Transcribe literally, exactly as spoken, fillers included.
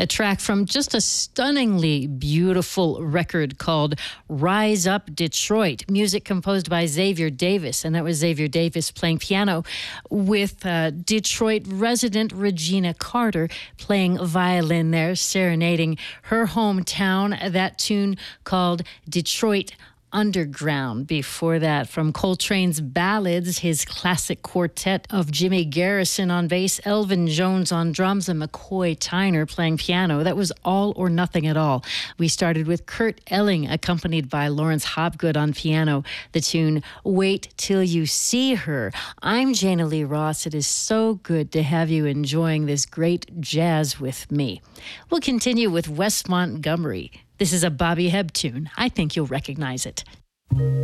A track from just a stunningly beautiful record called Rise Up Detroit, music composed by Xavier Davis, and that was Xavier Davis playing piano with uh, Detroit resident Regina Carter playing violin there, serenading her hometown. That tune called Detroit Underground. Before that, from Coltrane's Ballads, his classic quartet of Jimmy Garrison on bass, Elvin Jones on drums, and McCoy Tyner playing piano. That was All or Nothing at All. We started with Kurt Elling, accompanied by Lawrence Hopgood on piano, the tune Wait Till You See Her. I'm Jana Lee Ross. It is so good to have you enjoying this great jazz with me. We'll continue with Wes Montgomery. This is a Bobby Hebb tune. I think you'll recognize it.